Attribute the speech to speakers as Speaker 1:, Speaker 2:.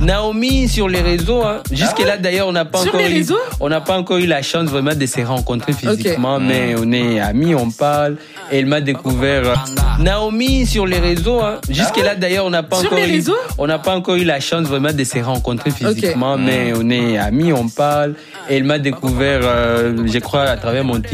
Speaker 1: Naomi sur les réseaux, hein. Jusque-là d'ailleurs on n'a pas encore eu la chance vraiment de se rencontrer physiquement, mais on est amis, on parle. Et elle m'a découvert Naomi sur les réseaux, hein. Jusque-là d'ailleurs on n'a pas encore eu la chance vraiment de se rencontrer physiquement, mais on est amis, on parle. Et elle m'a découvert, je crois à travers mon